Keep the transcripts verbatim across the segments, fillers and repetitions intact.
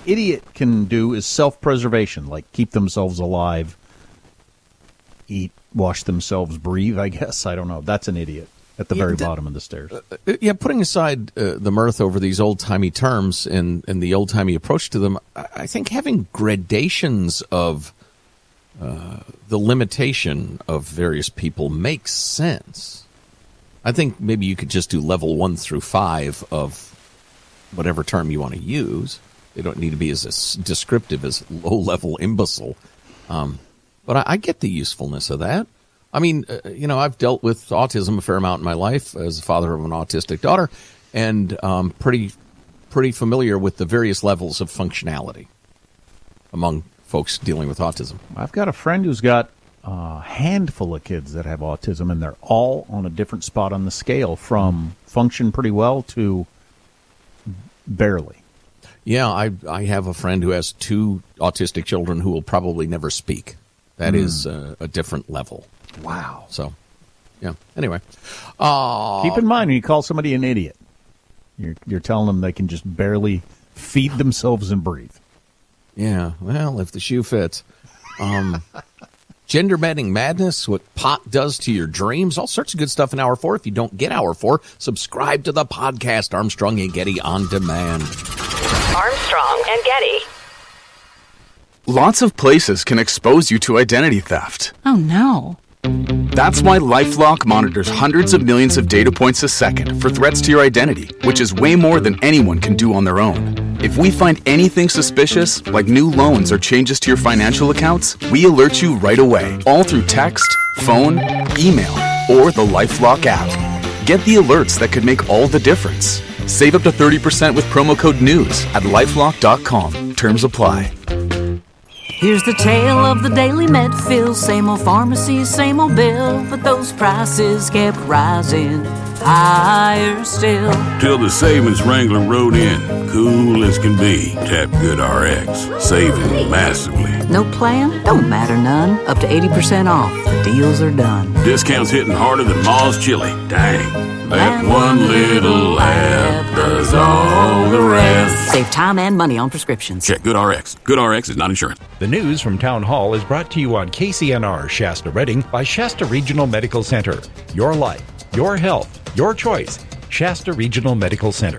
idiot can do is self-preservation, like keep themselves alive, eat, wash themselves, breathe, I guess. I don't know. That's an idiot at the very yeah, bottom of the stairs. Uh, yeah, putting aside uh, the mirth over these old-timey terms and, and the old-timey approach to them, I, I think having gradations of uh, the limitation of various people makes sense. I think maybe you could just do level one through five of whatever term you want to use. They don't need to be as, as descriptive as low-level imbecile. Um, but I, I get the usefulness of that. I mean, uh, you know, I've dealt with autism a fair amount in my life as a father of an autistic daughter, and um, pretty, pretty familiar with the various levels of functionality among folks dealing with autism. I've got a friend who's got a handful of kids that have autism, and they're all on a different spot on the scale, from function pretty well to barely. Yeah, I I have a friend who has two autistic children who will probably never speak. That mm. is uh, a different level. Wow. So, yeah. Anyway. Uh, Keep in mind, when you call somebody an idiot, you're, you're telling them they can just barely feed themselves and breathe. Yeah. Well, if the shoe fits. Um, gender bending madness, what pot does to your dreams, all sorts of good stuff in Hour four. If you don't get Hour four, subscribe to the podcast, Armstrong and Getty On Demand. Armstrong and Getty. Lots of places can expose you to identity theft. Oh, no. That's why LifeLock monitors hundreds of millions of data points a second for threats to your identity, which is way more than anyone can do on their own. If we find anything suspicious, like new loans or changes to your financial accounts, we alert you right away, all through text, phone, email, or the LifeLock app. Get the alerts that could make all the difference. Save up to thirty percent with promo code NEWS at lifelock dot com. Terms apply. Here's the tale of the Daily Medfill. Same old pharmacy, same old bill, but those prices kept rising higher still. Till the savings wrangler rode in, cool as can be. Tap Good R X, saving massively. No plan? Don't matter none. Up to eighty percent off. The deals are done. Discounts hitting harder than Ma's chili. Dang. That And one little app does all the rest. Save time and money on prescriptions. Check Good R X. Good R X is not insurance. The news from Town Hall is brought to you on K C N R Shasta Redding by Shasta Regional Medical Center. Your life, your health, your choice. Shasta Regional Medical Center.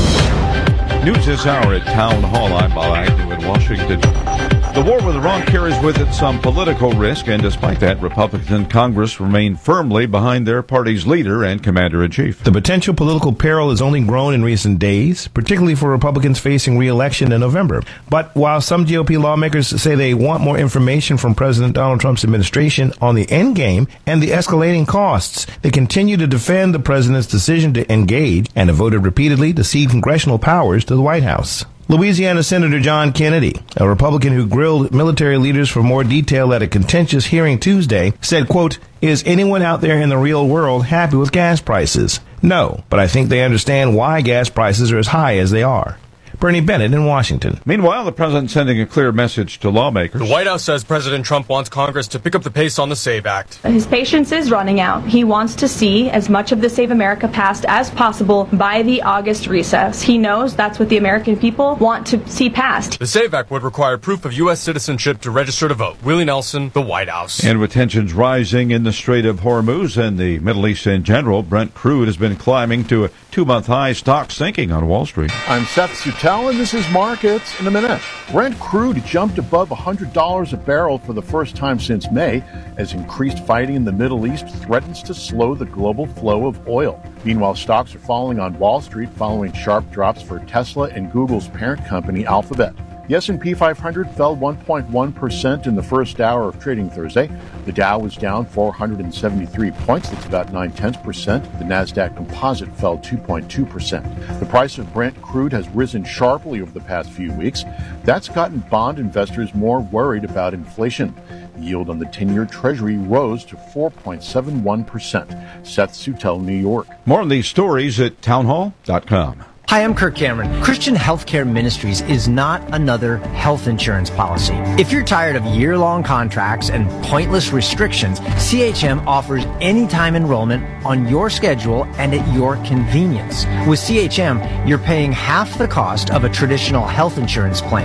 News this hour at Town Hall. I'm Bob Agnew in Washington. The war with Iran carries with it some political risk, and despite that, Republicans in Congress remain firmly behind their party's leader and commander-in-chief. The potential political peril has only grown in recent days, particularly for Republicans facing re-election in November. But while some G O P lawmakers say they want more information from President Donald Trump's administration on the end game and the escalating costs, they continue to defend the president's decision to engage and have voted repeatedly to cede congressional powers to the White House. Louisiana Senator John Kennedy, a Republican who grilled military leaders for more detail at a contentious hearing Tuesday, said, quote, "Is anyone out there in the real world happy with gas prices? No, but I think they understand why gas prices are as high as they are." Bernie Bennett in Washington. Meanwhile, the president sending a clear message to lawmakers. The White House says President Trump wants Congress to pick up the pace on the SAVE Act. His patience is running out. He wants to see as much of the Save America passed as possible by the August recess. He knows that's what the American people want to see passed. The SAVE Act would require proof of U S citizenship to register to vote. Willie Nelson, the White House. And with tensions rising in the Strait of Hormuz and the Middle East in general, Brent crude has been climbing to a two-month high, stock sinking on Wall Street. I'm Seth Sutell, and this is Markets in a Minute. Brent crude jumped above one hundred dollars a barrel for the first time since May, as increased fighting in the Middle East threatens to slow the global flow of oil. Meanwhile, stocks are falling on Wall Street following sharp drops for Tesla and Google's parent company, Alphabet. The S and P five hundred fell one point one percent in the first hour of trading Thursday. The Dow was down four hundred seventy-three points. That's about nine tenths percent. The NASDAQ Composite fell two point two percent. The price of Brent crude has risen sharply over the past few weeks. That's gotten bond investors more worried about inflation. The yield on the ten-year Treasury rose to four point seven one percent. Seth Sutell, New York. More on these stories at townhall dot com. Hi, I'm Kirk Cameron. Christian Healthcare Ministries is not another health insurance policy. If you're tired of year-long contracts and pointless restrictions, C H M offers anytime enrollment on your schedule and at your convenience. With C H M, you're paying half the cost of a traditional health insurance plan.